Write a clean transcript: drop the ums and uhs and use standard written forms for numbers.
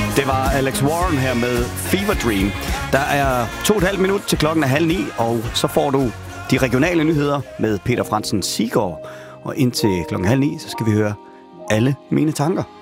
Det var Alex Warren her med Fever Dream. Der er 2,5 minutter til klokken er 8:30, og så får du de regionale nyheder med Peter Frantzen Siggaard. Og indtil klokken 8:30, så skal vi høre Alle mine tanker.